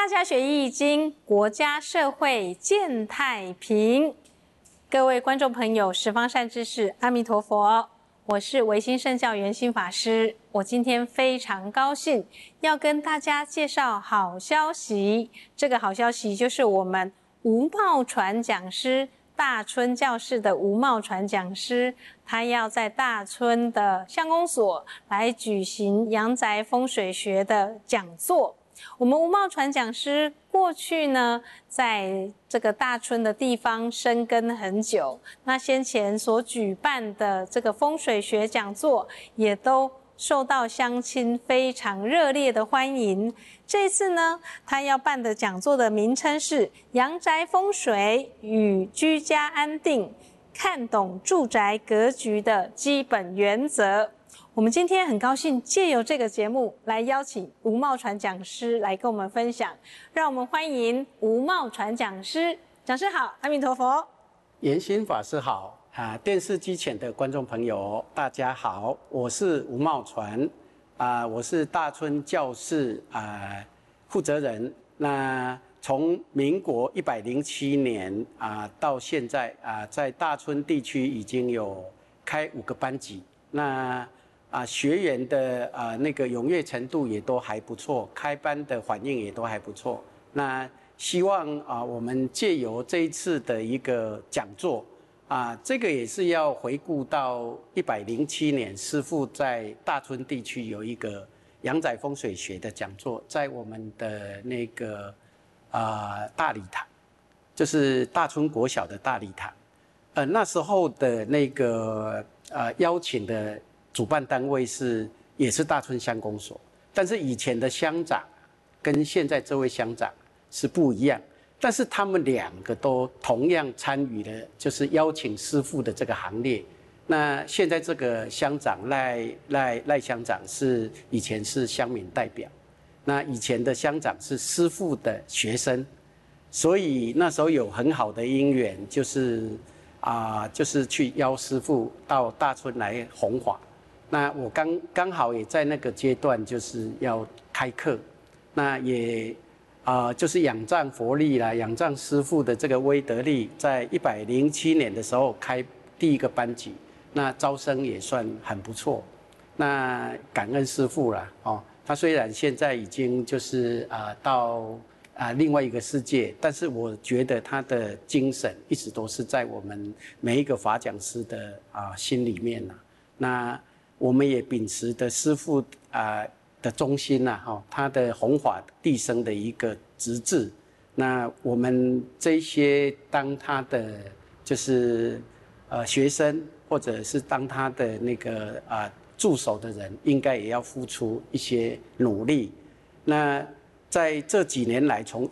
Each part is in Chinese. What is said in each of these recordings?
家学易经，国家社会健太平。各位观众朋友，十方善知识，阿弥陀佛！我是维新圣教圆心法师。我今天非常高兴，要跟大家介绍好消息。这个好消息就是我们吴茂传讲师，大村教室的吴茂传讲师，他要在大村的乡公所来举行阳宅风水学的讲座。我们吴茂传讲师过去呢，在这个大村的地方深耕很久，那先前所举办的这个风水学讲座，也都受到乡亲非常热烈的欢迎。这次呢，他要办的讲座的名称是阳宅风水与居家安定，看懂住宅格局的基本原则。我们今天很高兴借由这个节目来邀请吴茂传讲师来跟我们分享，让我们欢迎吴茂传讲师。讲师好，阿弥陀佛。 圆心法师好电视机前的观众朋友大家好，我是吴茂传我是大村教室负责人。那从民国107年到现在在大村地区已经有开5个班级，那学员的那个踊跃程度也都还不错，开班的反应也都还不错。那希望我们借由这一次的一个讲座这个也是要回顾到107年师父在大村地区有一个阳宅风水学的讲座，在我们的那个大礼堂，就是大村国小的大礼堂。那时候的那个邀请的主办单位也是大村乡公所，但是以前的乡长跟现在这位乡长是不一样，但是他们2个都同样参与了，就是邀请师父的这个行列。那现在这个乡长赖乡长以前是乡民代表，那以前的乡长是师父的学生，所以那时候有很好的因缘，就是去邀师父到大村来弘法。那我刚好也在那个阶段，就是要开课，那也就是仰仗佛力啦，仰仗师父的这个威德力，在107年的时候开第1个班级，那招生也算很不错。那感恩师父啦，他虽然现在已经就是到另外一个世界，但是我觉得他的精神一直都是在我们每一个法讲师的心里面啦。那我们也秉持的师父的中心他的弘法地生的一个职志。那我们这些当他的就是学生，或者是当他的那个助手的人，应该也要付出一些努力。那在这几年来，从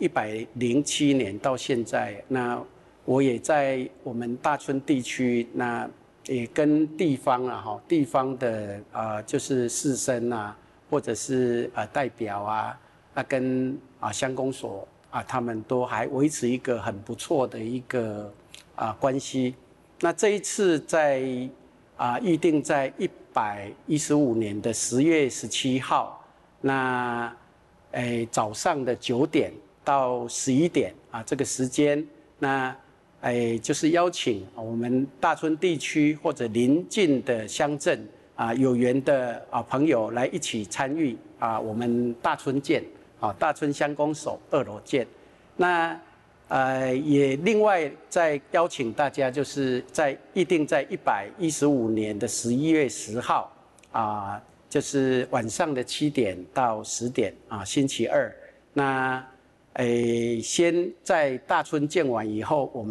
107年到现在，那我也在我们大村地区，那也跟地方地方的就是士绅或者是代表跟乡公所他们都还维持一个很不错的一个关系。那这一次在预定在115年的10月17号，那早上的9点到11点这个时间，那就是邀请我们大村地区或者邻近的乡镇有缘的朋友来一起参与我们大村见大村乡公所2楼见。那也另外再邀请大家，就是预定在115年的11月10号就是晚上的7点到10点星期二。那先在大村见完以后，我们